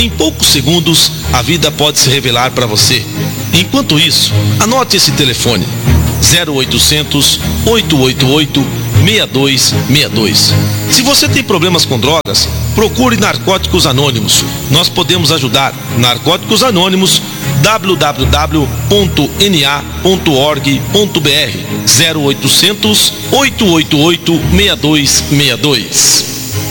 Em poucos segundos, a vida pode se revelar para você. Enquanto isso, anote esse telefone: 0800 888 6262. Se você tem problemas com drogas, procure Narcóticos Anônimos. Nós podemos ajudar. Narcóticos Anônimos, www.na.org.br, 0800 888 6262.